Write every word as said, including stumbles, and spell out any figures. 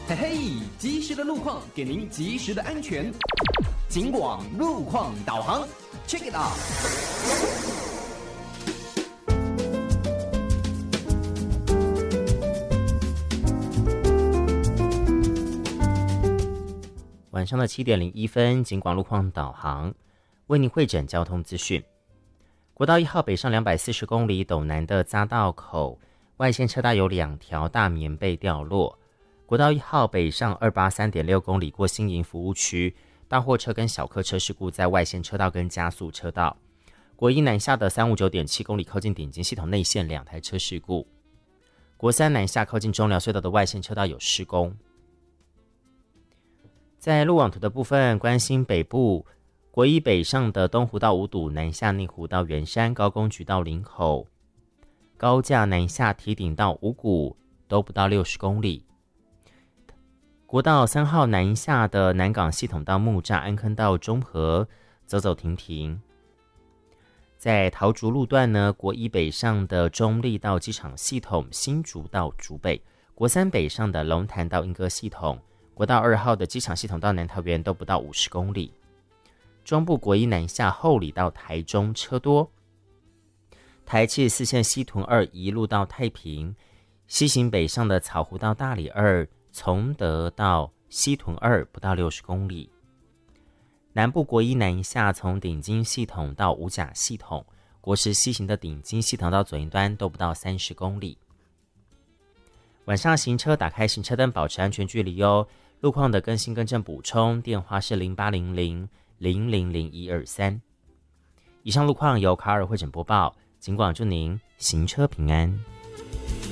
嘿嘿，及时的路况给您及时的安全。警广路况导航 ，Check it out。 晚上的七点零一分，警广路况导航为您汇整交通资讯。国道一号北上两百四十公里斗南的匝道口外线车道有两条大棉被掉落。国道一号北上二八三点六公里过新营服务区，大货车跟小客车事故在外线车道跟加速车道。国一南下的三五九点七公里靠近顶尖系统内线两台车事故。国三南下靠近中寮隧道的外线车道有施工。在路网图的部分，关心北部国一北上的东湖到五堵，南下内湖到圆山，高工局到林口，高架南下堤顶到五股都不到六十公里。国道三号南下的南港系统到木栅，安坑到中和，走走停停。在桃竹路段呢，国一北上的中立到机场系统，新竹到竹北；国三北上的龙潭到莺歌系统，国道二号的机场系统到南桃园都不到五十公里。中部国一南下后里到台中车多。台七十四线西屯二一路到太平，西行北上的草湖到大里二，从德到西屯二不到六十公里。南部国一南下从顶金系统到五甲系统，国十西行的顶金系统到左营端都不到三十公里。晚上行车打开行车灯，保持安全距离哦。路况的更新更正补充电话是零八零零零零零一二三。以上路况由卡尔汇整播报，警广祝您行车平安。